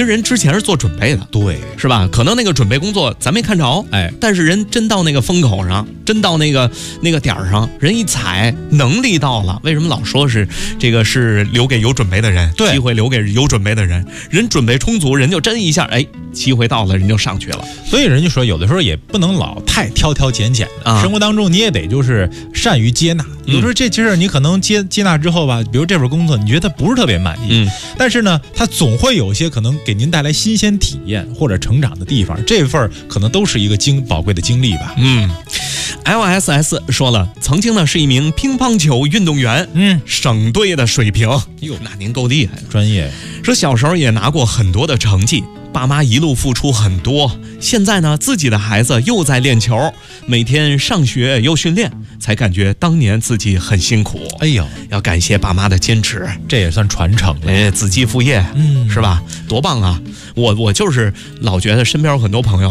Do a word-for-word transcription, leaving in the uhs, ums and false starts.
实人之前是做准备的， 对， 是吧？可能那个准备工作咱没看着， 哎， 但是人真到那个风口上，真到那个那个点儿上，人一踩，能力到了。为什么老说是这个是留给有准备的人， 对， 机会留给有准备的人，人准备充足，人就真一下，哎，机会到了，人就上去了。 所以人家说，有的时候也不能老太挑挑拣拣的、 啊， 生活当中你也得就是善于接纳。有时候这其实你可能接接纳之后吧，比如这份工作你觉得不是特别满意， 嗯， 但是呢，它总会有一些可能给您带来新鲜体验或者成长的地方，这份可能都是一个经宝贵的经历吧。 嗯 ，L S S 说了，曾经呢是一名乒乓球运动员， 嗯， 省队的水平， 哟， 那您够厉害的， 专业。 说小时候也拿过很多的成绩。爸妈一路付出很多，现在呢，自己的孩子又在练球，每天上学又训练，才感觉当年自己很辛苦。 哎呦， 要感谢爸妈的坚持， 这也算传承了。 哎，子继父业， 嗯， 是吧？多棒啊！我我就是老觉得身边有很多朋友。